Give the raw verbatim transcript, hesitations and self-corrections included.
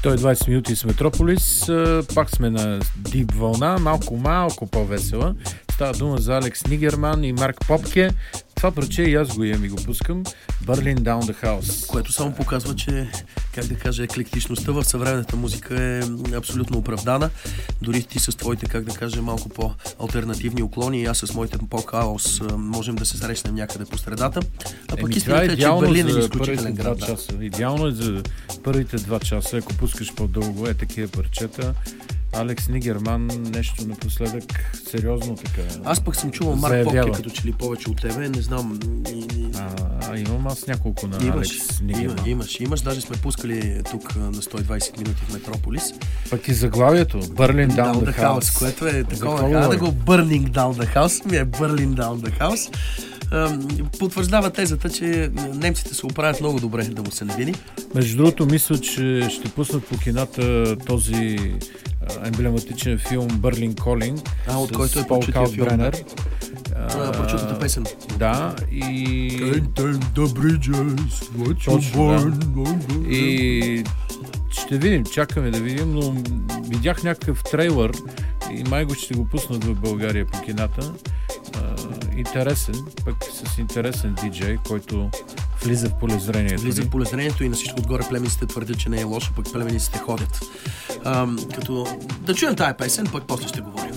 сто и двайсет минути с Метрополис. Пак сме на дип вълна, малко малко по-весела. Става дума за Алекс Нигерман и Марк Попке. Това парче и аз го имам и го пускам. Burning Down the House. Което само показва, че, как да кажа, еклектичността в съвременната музика е абсолютно оправдана. Дори ти с твоите, как да кажа, малко по-алтернативни уклони и аз с моите по-хаос можем да се срещнем някъде по средата. А пък истината е, че Берлин е изключителен град. Да. Часа. Идеално е за първите два часа, ако пускаш по-дълго, е такива парчета. Алекс Нигерман, нещо напоследък сериозно така. Аз пък съм чувал Марк Попке, като че ли повече от тебе, не знам. А, имам аз няколко на имаш, Алекс Нигерман. Има, имаш, имаш, даже сме пускали тук на сто и двайсет минути в Метрополис. Пък и заглавието, Burning Down the, the House, house, което е такова, а да го Burning Down the House, ми е Burning Down the House. Потвърждава тезата, че немците се оправят много добре да му се не види. Между другото, мисля, че ще пуснат по кината този емблематичен филм Берлин Колинг, а, от който е Пол Калсбренер. Да, прочутата песен. Да, и... Точно, да. И ще видим, чакаме да видим, но видях някакъв трейлър и май го ще го пуснат в България по кината. Uh, интересен, пък с интересен диджей, който влиза в полезрението. Влиза в полезрението и на всичко отгоре племениците твърдят, че не е лошо, пък племениците ходят. Uh, като да чуем тая песен, пък после ще говорим.